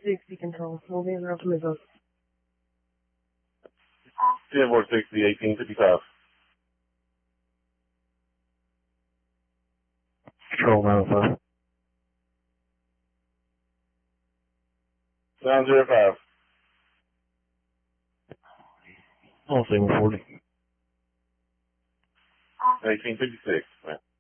60 control. We'll be around to move up. 10-460, 1855. Control 905. 905. On 740. 1856, man.